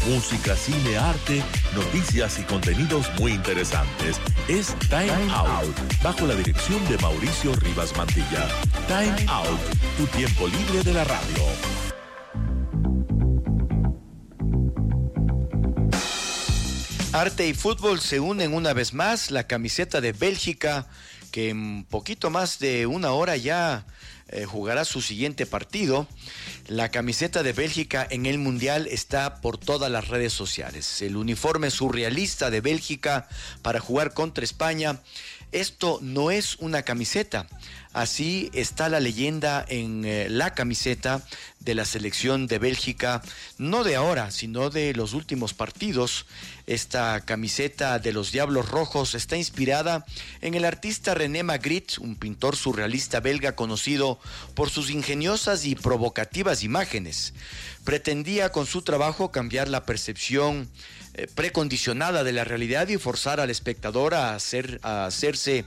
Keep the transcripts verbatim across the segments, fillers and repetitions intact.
Música, cine, arte, noticias y contenidos muy interesantes. Es Time, Time Out, bajo la dirección de Mauricio Rivas Mantilla. Time Out, tu tiempo libre de la radio. Arte y fútbol se unen una vez más. La camiseta de Bélgica, que en poquito más de una hora ya eh, jugará su siguiente partido. La camiseta de Bélgica en el Mundial está por todas las redes sociales. El uniforme surrealista de Bélgica para jugar contra España. Esto no es una camiseta. Así está la leyenda en eh, la camiseta de la selección de Bélgica, no de ahora, sino de los últimos partidos. Esta camiseta de los Diablos Rojos está inspirada en el artista René Magritte, un pintor surrealista belga conocido por sus ingeniosas y provocativas imágenes. Pretendía con su trabajo cambiar la percepción eh, precondicionada de la realidad y forzar al espectador a, hacer, a hacerse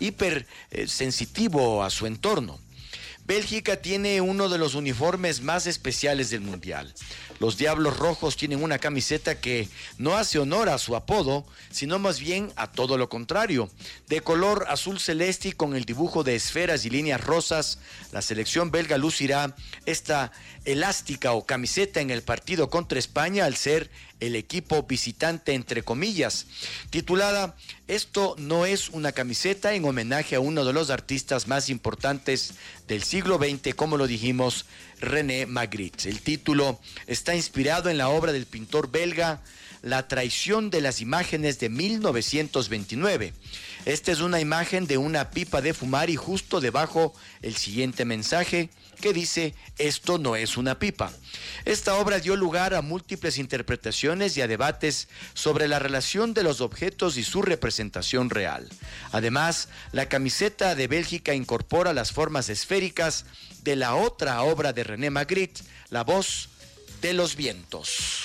hipersensitivo eh, a su entorno. Bélgica tiene uno de los uniformes más especiales del Mundial. Los Diablos Rojos tienen una camiseta que no hace honor a su apodo, sino más bien a todo lo contrario. De color azul celeste y con el dibujo de esferas y líneas rosas, la selección belga lucirá esta elástica o camiseta en el partido contra España al ser el equipo visitante, entre comillas, titulada "Esto no es una camiseta", en homenaje a uno de los artistas más importantes del siglo veinte, como lo dijimos, René Magritte. El título está inspirado en la obra del pintor belga La traición de las imágenes de mil novecientos veintinueve. Esta es una imagen de una pipa de fumar y justo debajo el siguiente mensaje que dice: "Esto no es una pipa". Esta obra dio lugar a múltiples interpretaciones y a debates sobre la relación de los objetos y su representación real. Además, la camiseta de Bélgica incorpora las formas esféricas de la otra obra de René Magritte, La voz de los vientos.